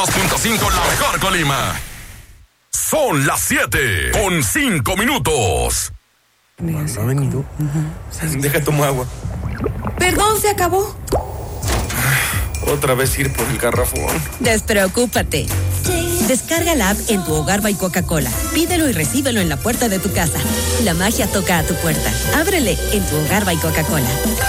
2.5 la mejor Colima. Son las 7:05. No ha venido. Deja tomar agua. Perdón, se acabó. Otra vez ir por el garrafón. Despreocúpate. Descarga la app en tu Hogar by Coca-Cola. Pídelo y recíbelo en la puerta de tu casa. La magia toca a tu puerta. Ábrele en tu Hogar by Coca-Cola.